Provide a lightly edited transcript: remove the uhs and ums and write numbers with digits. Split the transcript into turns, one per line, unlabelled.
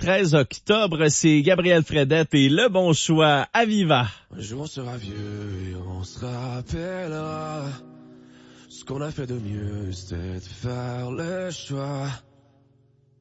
13 octobre. C'est Gabriel Fredette et Le Bon Choix à Viva.
Un jour on sera vieux et on se rappellera. Ce qu'on a fait de mieux, c'était de faire le choix